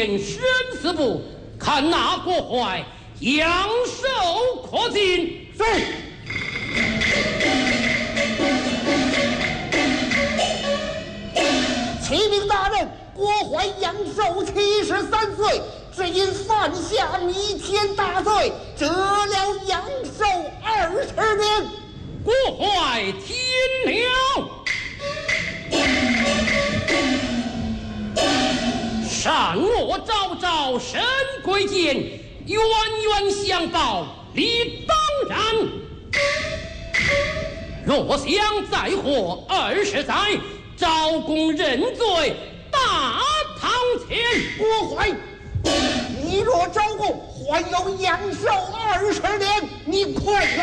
见生死簿，看那国怀阳寿可尽。 是。启禀大人，国怀阳寿73岁，只因犯下弥天大罪，折了阳寿20年。 国怀天了。善恶昭昭，神贵贱，冤冤相报，理当然。若想再活20载，招供认罪，大堂前。 国怀，你若招供，还有阳寿20年，你快